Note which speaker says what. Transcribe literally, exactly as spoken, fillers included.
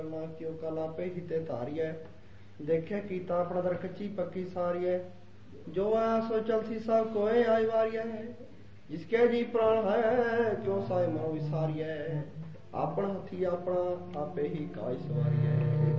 Speaker 1: क्यों कला पे हिते तारिय देखे कीता अपना दर कच्ची पक्की सारी है जो है सो चलती सब कोई आई वारी है जिसके जी प्राण है क्यों साए मनो विसारी है अपना हथी अपना आपे ही काज सवारी है।